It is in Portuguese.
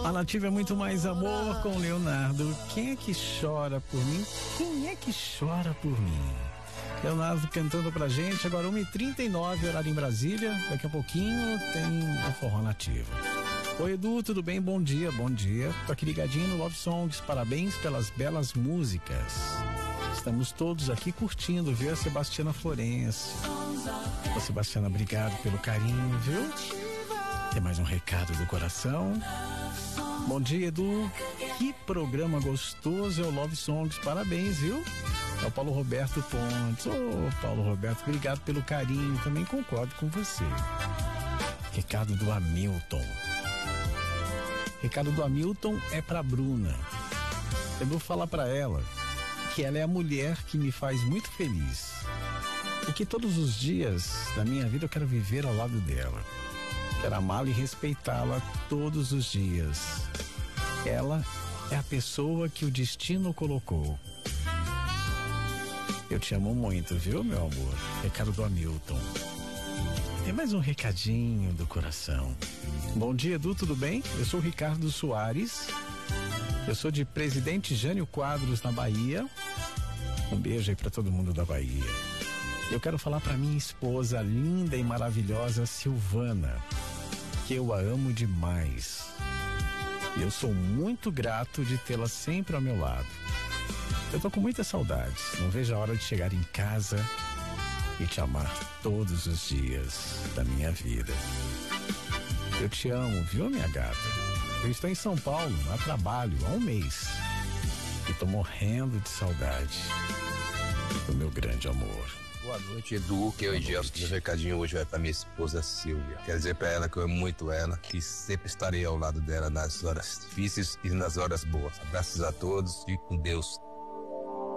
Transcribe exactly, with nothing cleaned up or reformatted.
A Nativa é muito mais amor com Leonardo. Quem é que chora por mim? Quem é que chora por mim? Leonardo cantando pra gente. Agora uma e trinta e nove, horário em Brasília. Daqui a pouquinho tem a Forró Nativa. Oi, Edu, tudo bem? Bom dia, bom dia. Tô aqui ligadinho no Love Songs. Parabéns pelas belas músicas. Estamos todos aqui curtindo, viu? A Sebastiana Florença. Ô, Sebastiana, obrigado pelo carinho, viu? Tem mais um recado do coração. Bom dia, Edu. Que programa gostoso é o Love Songs. Parabéns, viu? É o Paulo Roberto Pontes. Ô, oh, Paulo Roberto, obrigado pelo carinho. Também concordo com você. Recado do Hamilton. Recado do Hamilton é pra Bruna. Eu vou falar pra ela que ela é a mulher que me faz muito feliz. E que todos os dias da minha vida eu quero viver ao lado dela. Quero amá-la e respeitá-la todos os dias. Ela é a pessoa que o destino colocou. Eu te amo muito, viu, meu amor? Recado do Hamilton. Tem mais um recadinho do coração. Bom dia, Edu, tudo bem? Eu sou o Ricardo Soares. Eu sou de Presidente Jânio Quadros, na Bahia. Um beijo aí pra todo mundo da Bahia. Eu quero falar pra minha esposa linda e maravilhosa Silvana, que eu a amo demais. Eu sou muito grato de tê-la sempre ao meu lado. Eu tô com muitas saudades. Não vejo a hora de chegar em casa e te amar todos os dias da minha vida. Eu te amo, viu, minha gata? Eu estou em São Paulo, a trabalho, há um mês. E tô morrendo de saudade do meu grande amor. Boa noite, Edu, que eu e Gelson, meu recadinho hoje vai pra minha esposa Silvia. Quero dizer pra ela que eu amo muito ela, que sempre estarei ao lado dela nas horas difíceis e nas horas boas. Abraços a todos e com Deus.